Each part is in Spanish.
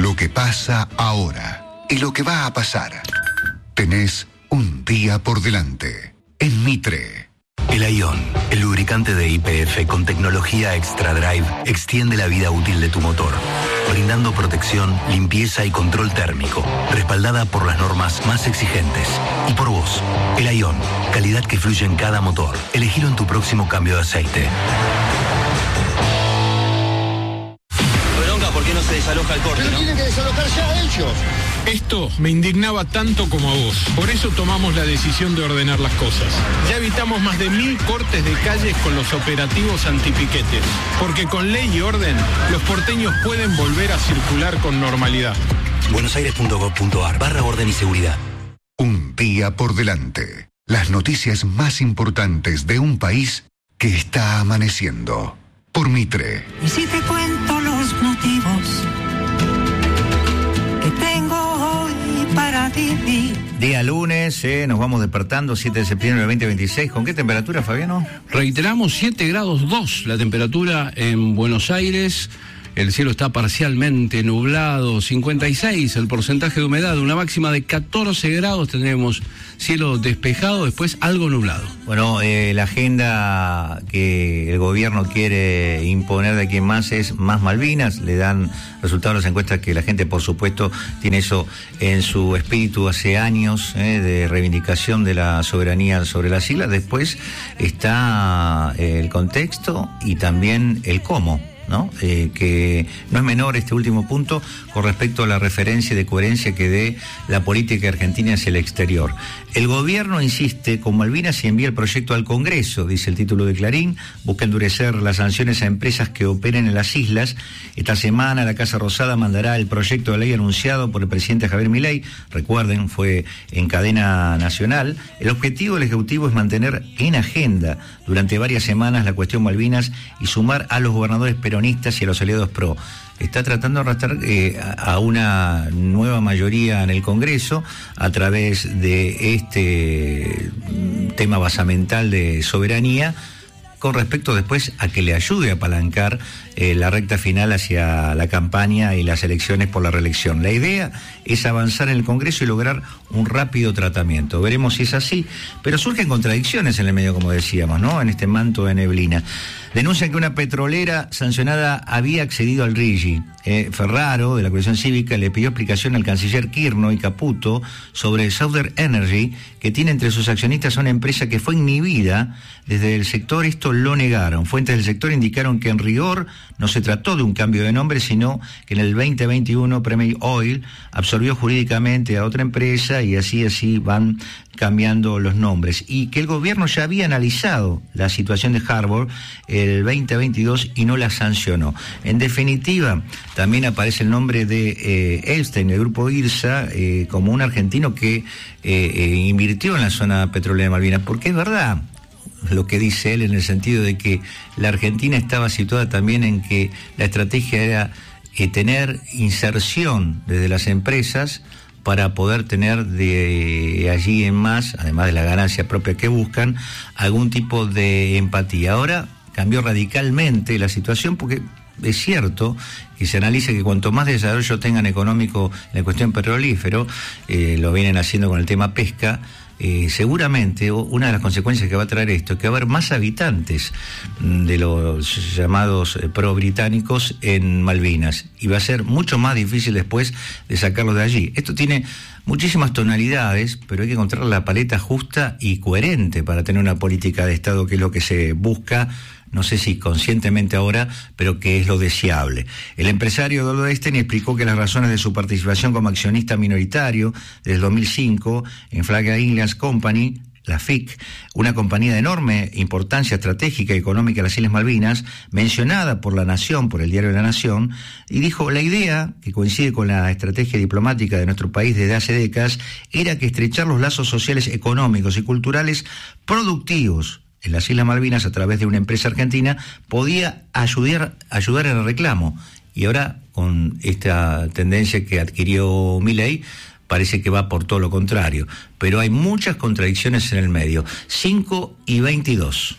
Lo que pasa ahora y lo que va a pasar. Tenés un día por delante. En Mitre. El Ion, el lubricante de YPF con tecnología Extra Drive, extiende la vida útil de tu motor, brindando protección, limpieza y control térmico, respaldada por las normas más exigentes. Y por vos, el Ion, calidad que fluye en cada motor. Elegilo en tu próximo cambio de aceite. Bronca, ¿por qué no se desaloja el corte? Pero ¿no? tienen que desalojar ya ellos. Esto me indignaba tanto como a vos. Por eso tomamos la decisión de ordenar las cosas. Ya evitamos más de 1000 cortes de calles con los operativos antipiquetes. Porque con ley y orden, los porteños pueden volver a circular con normalidad. buenosaires.gov.ar/orden y seguridad. Un día por delante. Las noticias más importantes de un país que está amaneciendo. Por Mitre. Y si te cuento los motivos que tengo hoy para vivir. Día lunes, nos vamos despertando, 7 de septiembre del 2026. ¿Con qué temperatura, Fabiano? Reiteramos, 7 grados 2 la temperatura en Buenos Aires. El cielo está parcialmente nublado, 56 el porcentaje de humedad, una máxima de 14 grados, tendremos cielo despejado, después algo nublado. Bueno, la agenda que el gobierno quiere imponer de aquí en más es más Malvinas. Le dan resultados las encuestas que la gente, por supuesto, tiene eso en su espíritu hace años, de reivindicación de la soberanía sobre las islas. Después está el contexto y también el cómo, ¿no? Que no es menor este último punto con respecto a la referencia de coherencia que dé la política argentina hacia el exterior. El gobierno insiste con Malvinas y envía el proyecto al Congreso, dice el título de Clarín, busca endurecer las sanciones a empresas que operen en las islas. Esta semana la Casa Rosada mandará el proyecto de ley anunciado por el presidente Javier Milei, recuerden, fue en cadena nacional. El objetivo del Ejecutivo es mantener en agenda durante varias semanas la cuestión Malvinas y sumar a los gobernadores peronistas y a los aliados PRO. Está tratando de arrastrar a una nueva mayoría en el Congreso a través de este tema basamental de soberanía, con respecto después a que le ayude a apalancar la recta final hacia la campaña y las elecciones por la reelección. La idea es avanzar en el Congreso y lograr un rápido tratamiento. Veremos si es así, pero surgen contradicciones en el medio, como decíamos, ¿no? En este manto de neblina. Denuncian que una petrolera sancionada había accedido al RIGI. Ferraro, de la Coalición Cívica, le pidió explicación al canciller Kirchner y Caputo sobre Southern Energy, que tiene entre sus accionistas a una empresa que fue inhibida desde el sector. Esto lo negaron. Fuentes del sector indicaron que en rigor no se trató de un cambio de nombre, sino que en el 2021 Premier Oil absorbió jurídicamente a otra empresa y así van cambiando los nombres, y que el gobierno ya había analizado la situación de Harbour el 2022 y no la sancionó. En definitiva, también aparece el nombre de Elstein, el grupo IRSA, como un argentino que invirtió en la zona petrolera de Malvinas, porque es verdad lo que dice él, en el sentido de que la Argentina estaba situada también en que la estrategia era tener inserción desde las empresas para poder tener de allí en más, además de la ganancia propia que buscan, algún tipo de empatía. Ahora cambió radicalmente la situación, porque es cierto que se analiza que cuanto más desarrollo tengan económico en la cuestión petrolífero, lo vienen haciendo con el tema pesca, seguramente una de las consecuencias que va a traer esto es que va a haber más habitantes de los llamados pro-británicos en Malvinas, y va a ser mucho más difícil después de sacarlos de allí. Esto tiene muchísimas tonalidades, pero hay que encontrar la paleta justa y coherente para tener una política de Estado, que es lo que se busca, no sé si conscientemente ahora, pero que es lo deseable. El empresario Eduardo Elstein explicó que las razones de su participación como accionista minoritario desde el 2005 en Flag Inland Company, la FIC, una compañía de enorme importancia estratégica y económica de las Islas Malvinas, mencionada por La Nación, por el diario La Nación, y dijo: la idea, que coincide con la estrategia diplomática de nuestro país desde hace décadas, era que estrechar los lazos sociales, económicos y culturales productivos en las Islas Malvinas a través de una empresa argentina podía ayudar en el reclamo. Y ahora, con esta tendencia que adquirió Milei, parece que va por todo lo contrario. Pero hay muchas contradicciones en el medio. 5:22.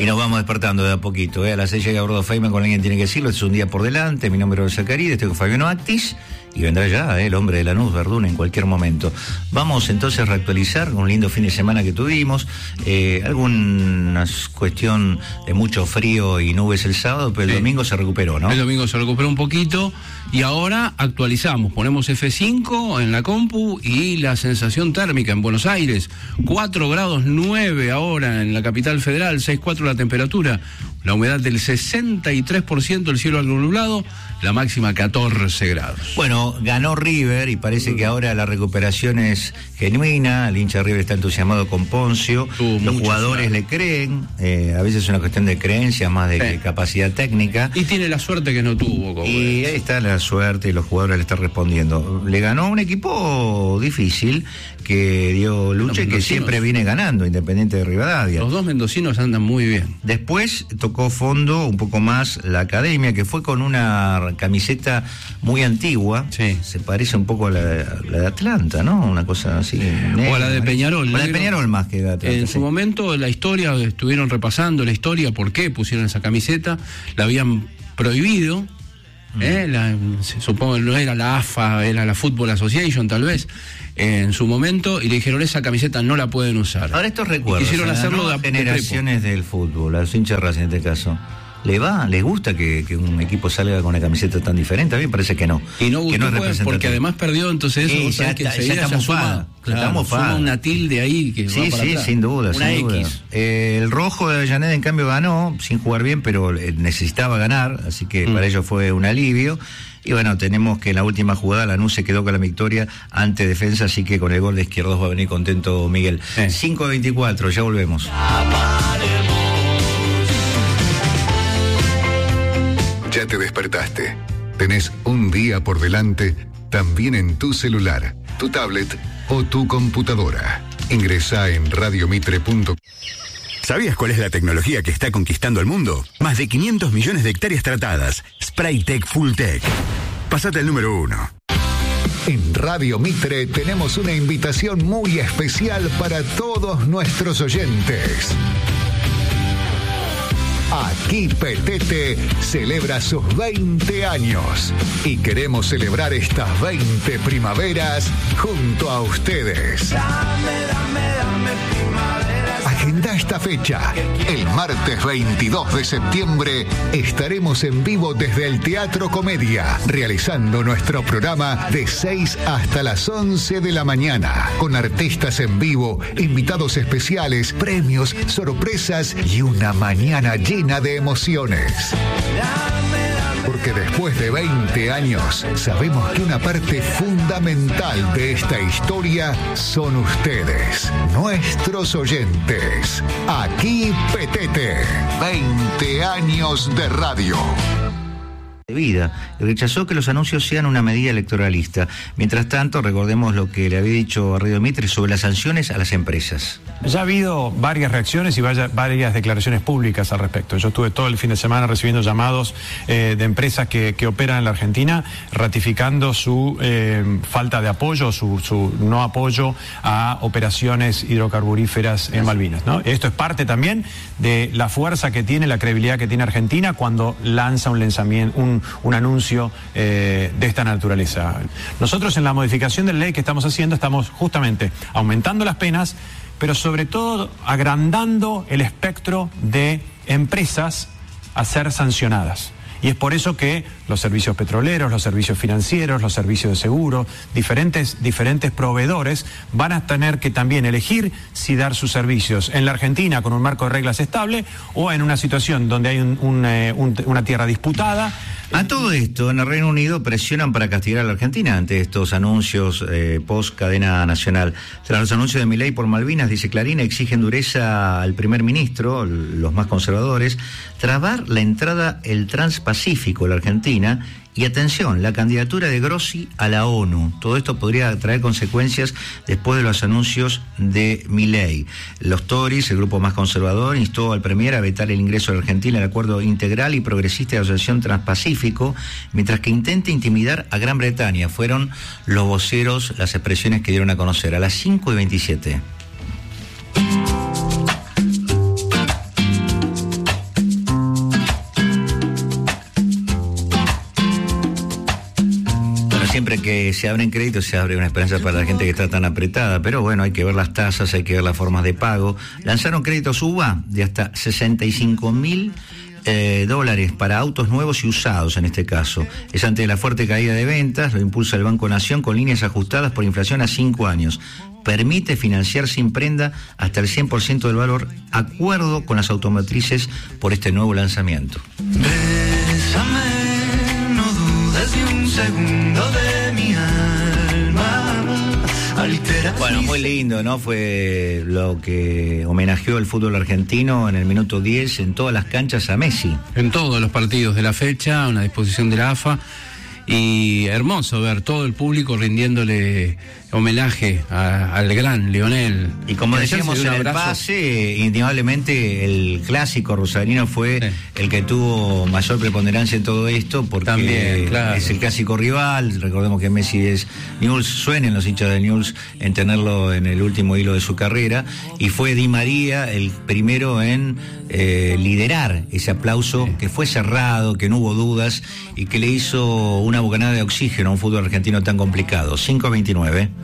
Y nos vamos despertando de a poquito. A las 6 llega Gordo Feynman con Alguien Tiene que Decirlo. Este es un día por delante. Mi nombre es Zacarías, estoy con Fabiano Actis. Y vendrá ya el hombre de Lanús, Verdún, en cualquier momento. Vamos entonces a reactualizar un lindo fin de semana que tuvimos. Alguna cuestión de mucho frío y nubes el sábado, pero el domingo se recuperó, ¿no? El domingo se recuperó un poquito y ahora actualizamos. Ponemos F5 en la compu y la sensación térmica en Buenos Aires. 4 grados 9 ahora en la capital federal, 6,4 la temperatura. La humedad del 63%, el cielo algo nublado, la máxima 14 grados. Bueno, ganó River y parece que ahora la recuperación es genuina. El hincha de River está entusiasmado con Poncio. Los jugadores le creen. A veces es una cuestión de creencia más de que capacidad técnica. Y tiene la suerte que no tuvo. Y ahí está la suerte y los jugadores le están respondiendo. Le ganó un equipo difícil que dio lucha y que siempre viene ganando, Independiente de Rivadavia. Los dos mendocinos andan muy bien. Después tocó fondo un poco más la Academia, que fue con una camiseta muy antigua. Sí. Se parece un poco a la de Atlanta, ¿no? Una cosa así. O a la de Peñarol. O la de Peñarol más que de Atlanta. En su momento, la historia, estuvieron repasando la historia, por qué pusieron esa camiseta, la habían prohibido. Supongo que no era la AFA, era la Football Association tal vez, en su momento, y le dijeron esa camiseta no la pueden usar. Ahora estos recuerdos, quisieron hacerlo de generaciones del fútbol, a los hinchas de Racing en este caso. ¿Les gusta que un equipo salga con una camiseta tan diferente? A mí me parece que no. Y no gustó, porque además perdió, entonces eso, ya estamos suma una tilde ahí que va para atrás. Sin duda, una sin duda. X. El rojo de Avellaneda en cambio ganó, sin jugar bien, pero necesitaba ganar, así que para ellos fue un alivio. Y bueno, tenemos que en la última jugada Lanús se quedó con la victoria ante Defensa, así que con el gol de Izquierdos va a venir contento Miguel. 5:24, ya volvemos. Ya te despertaste. Tenés un día por delante, también en tu celular, tu tablet o tu computadora. Ingresá en radiomitre.com. ¿Sabías cuál es la tecnología que está conquistando el mundo? Más de 500 millones de hectáreas tratadas. Spraytec Fulltech. Pasate al número 1. En Radio Mitre tenemos una invitación muy especial para todos nuestros oyentes. Aquí Petete celebra sus 20 años y queremos celebrar estas 20 primaveras junto a ustedes. Agenda esta fecha. El martes 22 de septiembre estaremos en vivo desde el Teatro Comedia, realizando nuestro programa de 6 hasta las 11 de la mañana, con artistas en vivo, invitados especiales, premios, sorpresas y una mañana llena de emociones. Porque después de 20 años, sabemos que una parte fundamental de esta historia son ustedes, nuestros oyentes. Aquí Petete, 20 años de radio. De vida, y rechazó que los anuncios sean una medida electoralista. Mientras tanto, recordemos lo que le había dicho a Radio Mitre sobre las sanciones a las empresas. Ya ha habido varias reacciones y varias declaraciones públicas al respecto. Yo estuve todo el fin de semana recibiendo llamados de empresas que operan en la Argentina, ratificando su falta de apoyo, su no apoyo a operaciones hidrocarburíferas en Malvinas, ¿no? Esto es parte también de la fuerza que tiene, la credibilidad que tiene Argentina cuando lanza un anuncio de esta naturaleza. Nosotros en la modificación de la ley que estamos haciendo estamos justamente aumentando las penas, pero sobre todo agrandando el espectro de empresas a ser sancionadas. Y es por eso que los servicios petroleros, los servicios financieros, los servicios de seguro, diferentes proveedores van a tener que también elegir si dar sus servicios en la Argentina con un marco de reglas estable o en una situación donde hay una tierra disputada. A todo esto, en el Reino Unido presionan para castigar a la Argentina ante estos anuncios post cadena nacional. Tras los anuncios de Milei por Malvinas, dice Clarín, exigen dureza al primer ministro, los más conservadores, trabar la entrada el Transpacífico a la Argentina. Y atención, la candidatura de Grossi a la ONU. Todo esto podría traer consecuencias después de los anuncios de Milei. Los Tories, el grupo más conservador, instó al Premier a vetar el ingreso de Argentina al acuerdo integral y progresista de asociación Transpacífico, mientras que intenta intimidar a Gran Bretaña. Fueron los voceros, las expresiones que dieron a conocer a las 5:27. Siempre que se abren créditos se abre una esperanza para la gente que está tan apretada, pero bueno, hay que ver las tasas, hay que ver las formas de pago. Lanzaron créditos UBA de hasta $65.000 para autos nuevos y usados en este caso. Es ante la fuerte caída de ventas, lo impulsa el Banco Nación con líneas ajustadas por inflación a 5 años. Permite financiar sin prenda hasta el 100% del valor, acuerdo con las automotrices por este nuevo lanzamiento. Bésame, no dudes ni un segundo de mi alma. Bueno, muy lindo, ¿no? Fue lo que homenajeó el fútbol argentino en el minuto 10 en todas las canchas a Messi. En todos los partidos de la fecha, una disposición de la AFA. Y hermoso ver todo el público rindiéndole homenaje al gran Lionel. Y como decíamos en el pase, indudablemente el clásico rosarino fue el que tuvo mayor preponderancia en todo esto, porque también, claro, es el clásico rival. Recordemos que Messi es Newell's, suenen los hinchas de Newell's en tenerlo en el último hilo de su carrera, y fue Di María el primero en liderar ese aplauso, que fue cerrado, que no hubo dudas y que le hizo una bocanada de oxígeno a un fútbol argentino tan complicado. 5:29.